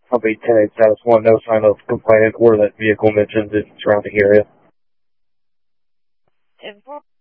Company 10 status 1, no sign of complainant or that vehicle mentioned in surrounding area. 10-4.